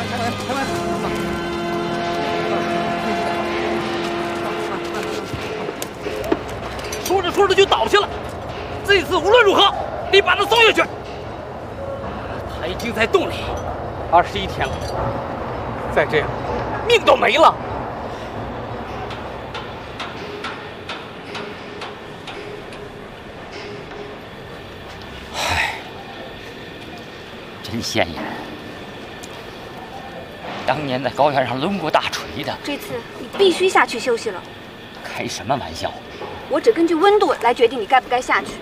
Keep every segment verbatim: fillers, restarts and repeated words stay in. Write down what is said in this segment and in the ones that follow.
开门，开门！说着说着就倒下了。这次无论如何得把他送下去。他已经在洞里二十一天了，再这样，命都没了。 唉，真现眼。当年在高原上抡过大锤的， 这次你必须下去休息了。 开什么玩笑！ 我只根据温度来决定你该不该下去。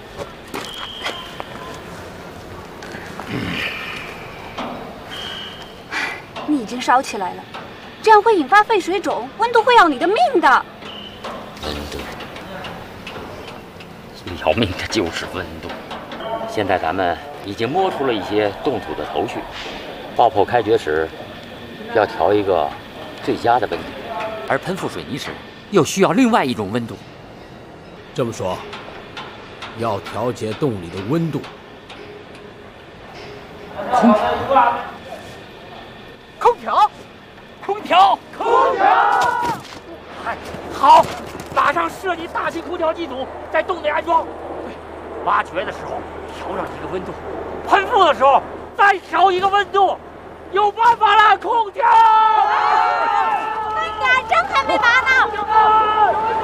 你已经烧起来了，这样会引发肺水肿，温度会要你的命的。 温度，要命的就是温度。现在咱们已经摸出了一些动土的头绪，爆破开掘时要调一个最佳的温度，而喷覆水泥时又需要另外一种温度。 这么说，要调节洞里的温度， 空调， 空调，空调，空调！哎，好，马上设计大型空调机组，在洞内安装。挖掘的时候调上一个温度，喷覆的时候再调一个温度，有办法了，空调！ 哎呀，针还没拔呢。